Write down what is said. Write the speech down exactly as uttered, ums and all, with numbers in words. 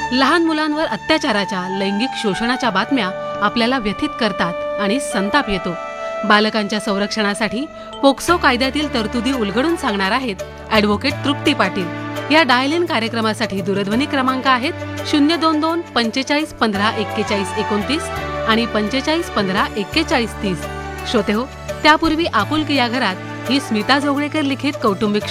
लहान मुलांवर अत्याचाराच्या, लैंगिक शोषणाच्या बातम्या आपल्याला व्यथित करतात आणि संताप येतो. बालकांच्या संरक्षणासाठी पोक्सो कायद्यातील तरतुदी उलगडून सांगणार आहेत ॲडव्होकेट तृप्ती पाटील. या डायल इन कार्यक्रमासाठी दूरध्वनी क्रमांक आहेत शून्य दोन दोन पंचेचाळीस पंधरा एक्केचाळीस एकोणतीस आणि पंचेचाळीस पंधरा एक्केचाळीस तीस. श्रोते हो, त्यापूर्वी आपुलकी या घरात ही स्मिता जोगळेकर लिखित कौटुंबिक